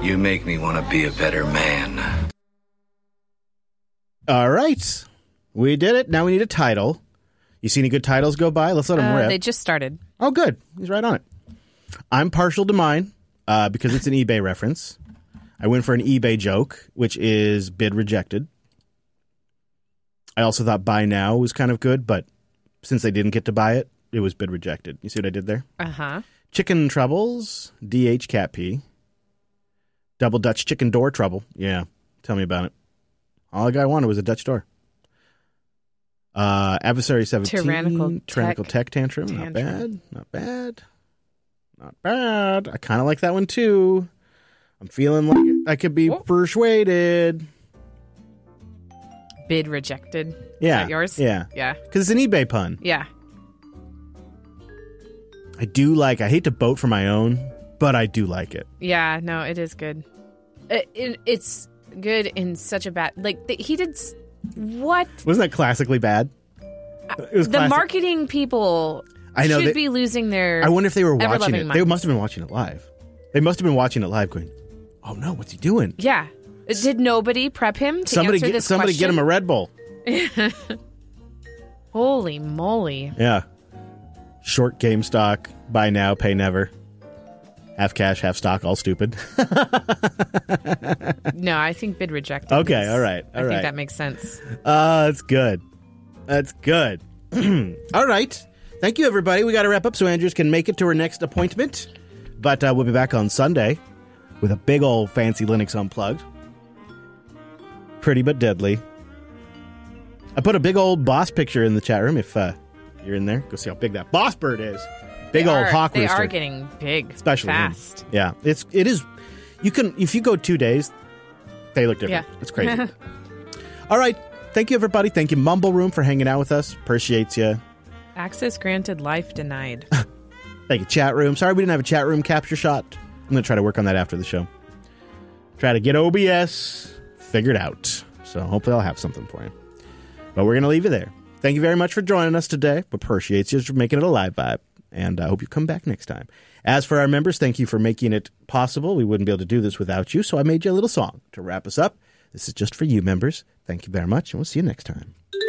You make me want to be a better man. All right. We did it. Now we need a title. You see any good titles go by? Let's let them rip. They just started. Oh, good. He's right on it. I'm partial to mine because it's an eBay reference. I went for an eBay joke, which is bid rejected. I also thought buy now was kind of good, but since they didn't get to buy it, it was bid rejected. You see what I did there? Uh-huh. Chicken Troubles, DH Cat P. Double Dutch Chicken Door Trouble. Yeah, tell me about it. All the guy wanted was a Dutch door. Adversary 17. Tyrannical Tech Tantrum. Not bad. Not bad. Not bad. I kind of like that one, too. I'm feeling like I could be persuaded. Bid rejected. Yeah. Is that yours? Yeah. Yeah. Because it's an eBay pun. Yeah. I hate to vote for my own, but I do like it. Yeah, no, it is good. It's good in such a bad... he did... What? Wasn't that classically bad? It was the marketing people should be losing their... I wonder if they were watching it. Minds. They must have been watching it live. They must have been watching it live going, oh no, what's he doing? Yeah. Did nobody prep him to answer this question? Somebody get him a Red Bull. Holy moly. Yeah. Short game stock, buy now, pay never. Half cash, half stock, all stupid. No, I think bid rejected. Okay, all right. I think that makes sense. That's good. That's good. All right. Thank you, everybody. We got to wrap up so Andrews can make it to her next appointment. But we'll be back on Sunday with a big old fancy Linux Unplugged. Pretty but deadly. I put a big old boss picture in the chat room. If you're in there, go see how big that boss bird is. Big old hawk rooster. They are getting big, especially fast. Yeah, it is. You can, if you go 2 days, they look different. Yeah. It's crazy. All right. Thank you, everybody. Thank you, Mumble Room, for hanging out with us. Appreciate you. Access granted, life denied. Thank you, chat room. Sorry we didn't have a chat room capture shot. I'm going to try to work on that after the show. Try to get OBS figured out. So hopefully I'll have something for you. But we're going to leave you there. Thank you very much for joining us today. Appreciate you for making it a live vibe. And I hope you come back next time. As for our members, thank you for making it possible. We wouldn't be able to do this without you. So I made you a little song to wrap us up. This is just for you, members. Thank you very much, and we'll see you next time.